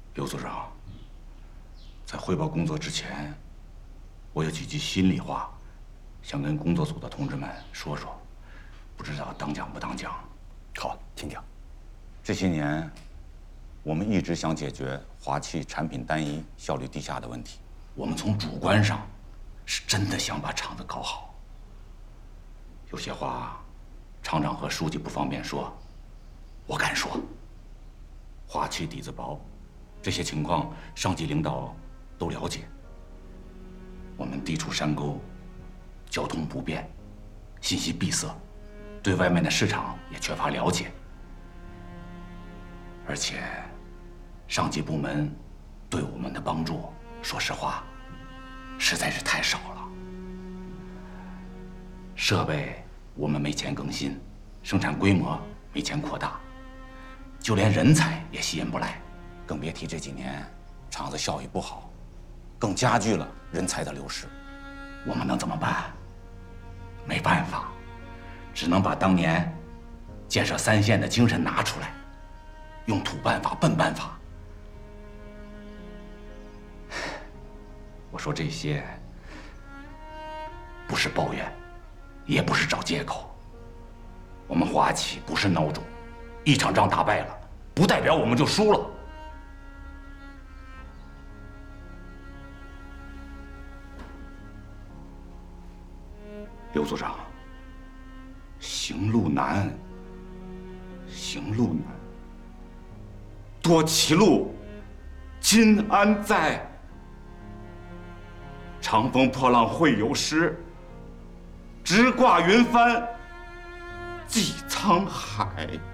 刘组长，在汇报工作之前，我有几句心里话，想跟工作组的同志们说说，不知道当讲不当讲。 好，请讲。 这些年，我们一直想解决华气产品单一、效率低下的问题。我们从主观上，是真的想把厂子搞好。有些话，厂长和书记不方便说，我敢说。华气底子薄，这些情况上级领导都了解。我们地处山沟，交通不便，信息闭塞，对外面的市场也缺乏了解。而且，上级部门对我们的帮助，说实话，实在是太少了。设备我们没钱更新，生产规模没钱扩大，就连人才也吸引不来，更别提这几年厂子效益不好，更加剧了人才的流失。我们能怎么办？没办法，只能把当年建设3线的精神拿出来，用土办法、笨办法。我说这些不是抱怨，也不是找借口。我们华企不是孬种，一场仗打败了，不代表我们就输了。刘组长，行路难，行路难。多歧路，今安在？长风破浪会有时，直挂云帆济沧海。